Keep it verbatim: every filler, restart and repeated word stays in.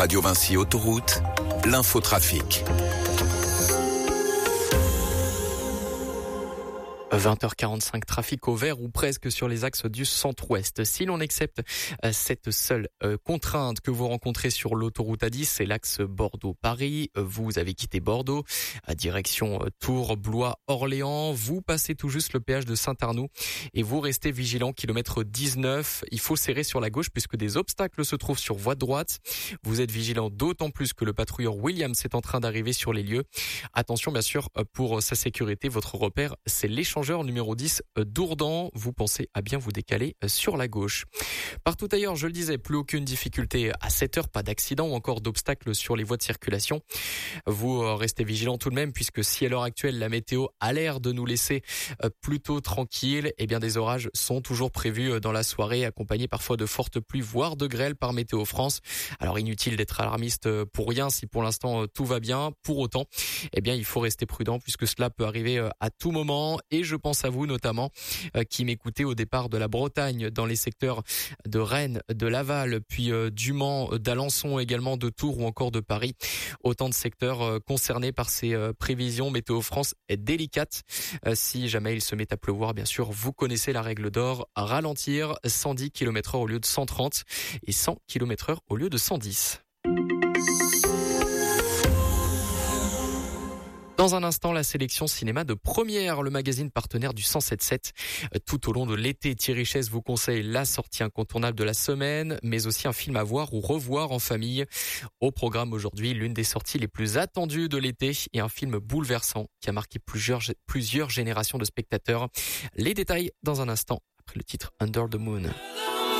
Radio Vinci Autoroute, l'infotrafic. vingt heures quarante-cinq, trafic au vert ou presque sur les axes du centre-ouest. Si l'on accepte cette seule contrainte que vous rencontrez sur l'autoroute A dix, c'est l'axe Bordeaux-Paris. Vous avez quitté Bordeaux, à direction Tours, Blois, Orléans. Vous passez tout juste le péage de Saint-Arnoux et vous restez vigilant, kilomètre dix-neuf. Il faut serrer sur la gauche puisque des obstacles se trouvent sur voie de droite. Vous êtes vigilant d'autant plus que le patrouilleur Williams est en train d'arriver sur les lieux. Attention bien sûr, pour sa sécurité, votre repère, c'est l'échangeur numéro dix d'Ourdan. Vous pensez à bien vous décaler sur la gauche. Partout ailleurs, je le disais, plus aucune difficulté à cette heure, pas d'accident ou encore d'obstacles sur les voies de circulation. Vous restez vigilants tout de même puisque si à l'heure actuelle la météo a l'air de nous laisser plutôt tranquille, eh bien des orages sont toujours prévus dans la soirée, accompagnés parfois de fortes pluies, voire de grêle par Météo France. Alors inutile d'être alarmiste pour rien si pour l'instant tout va bien. Pour autant, eh bien il faut rester prudent puisque cela peut arriver à tout moment. Et je pense à vous notamment euh, qui m'écoutez au départ de la Bretagne, dans les secteurs de Rennes, de Laval, puis euh, du Mans, d'Alençon également, de Tours ou encore de Paris. Autant de secteurs euh, concernés par ces euh, prévisions. Météo France est délicate. Euh, si jamais il se met à pleuvoir, bien sûr, vous connaissez la règle d'or. Ralentir, cent dix kilomètres heure au lieu de cent trente et cent kilomètres heure au lieu de cent dix. Dans un instant, la sélection cinéma de Première, le magazine partenaire du cent sept sept. Tout au long de l'été, Thierry Chess vous conseille la sortie incontournable de la semaine, mais aussi un film à voir ou revoir en famille. Au programme aujourd'hui, l'une des sorties les plus attendues de l'été et un film bouleversant qui a marqué plusieurs, plusieurs générations de spectateurs. Les détails dans un instant, après le titre Under the Moon.